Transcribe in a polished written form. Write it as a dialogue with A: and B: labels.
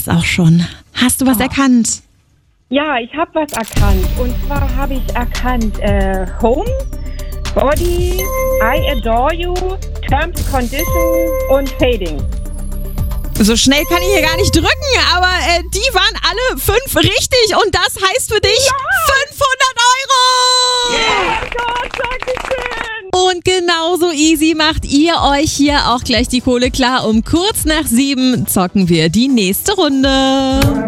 A: es auch schon. Hast du was erkannt?
B: Ja, ich habe was erkannt. Und zwar habe ich erkannt Home, Body, I Adore You, Terms, Condition und Fading.
A: So schnell kann ich hier gar nicht drücken, aber die waren alle 5 richtig und das heißt für dich 500 Euro!
B: Oh Gott, danke schön!
A: Und genauso easy macht ihr euch hier auch gleich die Kohle klar. Um kurz nach 7 zocken wir die nächste Runde.